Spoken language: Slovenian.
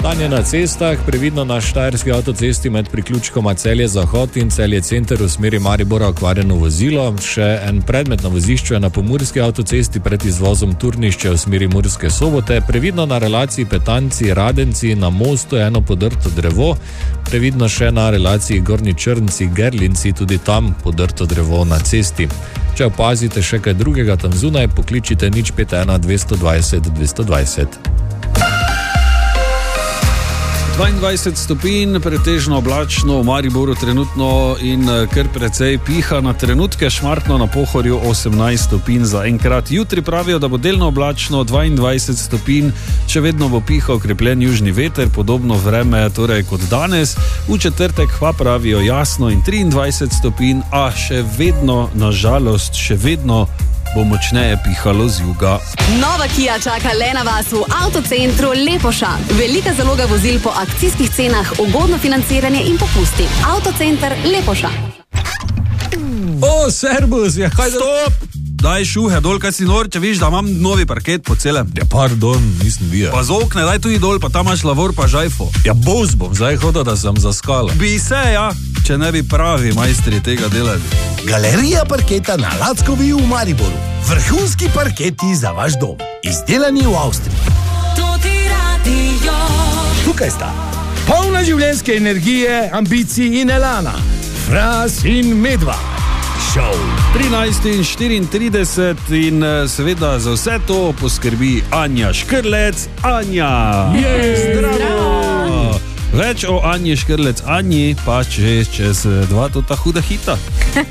Stanje na cestah, previdno na štajerski avtocesti med priključkoma Celje-Zahod in Celje-Center v smeri Maribora okvarjeno vozilo. Še en predmet na vozišču je na pomurski avtocesti pred izvozom Turnišče v smeri Murske Sobote. Previdno na relaciji Petanci-Radenci na mostu je eno podrto drevo. Previdno še na relaciji Gornji Črnci-Gerlinci, tudi tam podrto drevo na cesti. Če opazite še kaj drugega tam zunaj, pokličite 051 220 220. 22 stopinj, pretežno oblačno v Mariboru trenutno in kar precej piha na trenutke, Šmartno na Pohorju 18 stopinj za enkrat. Jutri pravijo, da bo delno oblačno 22 stopinj, če vedno bo pihal okrepljen južni veter, podobno vreme torej kot danes. V četrtek pa pravijo jasno in 23 stopinj, a še vedno, nažalost, bo močneje pihalo z juga. Nova Kia čaka le na vas v avtocentru Lepoša. Velika zaloga vozil po akcijskih cenah, ugodno financiranje in popusti. Avtocenter Lepoša. O, servus, ja, kaj stop! Daj šuhe dol, kaj si nor, če viš, da imam novi parket po celem. Ja, pardon, nisem videl. Pa z okne, daj tudi dol, pa tam imaš lavor pa žajfo. Ja, bom zdaj hodil, da sem zaskala. Bi se, ja, če ne bi pravi majstri tega delali. Galerija parketa na Lackovi v Mariboru. Vrhunski parketi za vaš dom. Izdelani v Avstriji. Tukaj sta polna življenjske energije, ambicij in elana. Fras in Medva. Show. 13:34 in seveda za vse to poskrbi Anja Škrlec. Anja! Zdravo! Več o Anji Škrlec, Anji pa čez 2 huda hita.